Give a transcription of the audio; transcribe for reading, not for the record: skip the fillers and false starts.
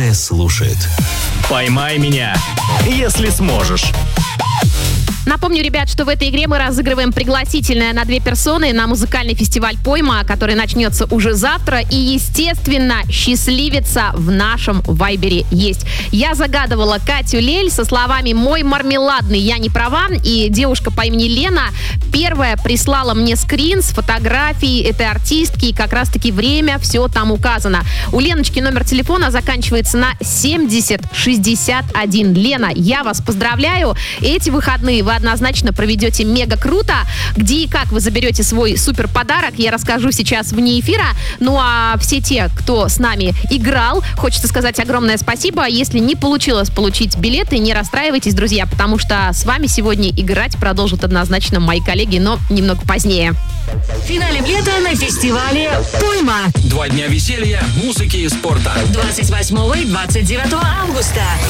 которая слушает. «Поймай меня, если сможешь». Напомню, ребят, что в этой игре мы разыгрываем пригласительное на 2 персоны на музыкальный фестиваль «Пойма», который начнется уже завтра. И, естественно, счастливица в нашем вайбере есть. Я загадывала Катю Лель со словами «Мой мармеладный, я не права». И девушка по имени Лена первая прислала мне скрин с фотографией этой артистки. И как раз-таки время, все там указано. У Леночки номер телефона заканчивается на 7061. Лена, я вас поздравляю. Эти выходные вы однозначно проведете мега круто. Где и как вы заберете свой супер подарок, я расскажу сейчас вне эфира. Ну а все те, кто с нами играл, хочется сказать огромное спасибо. Если не получилось получить билеты, не расстраивайтесь, друзья, потому что с вами сегодня играть продолжат однозначно мои коллеги, но немного позднее. Финале лета на фестивале «Пойма». 2 дня веселья, музыки и спорта. 28 и 29 августа.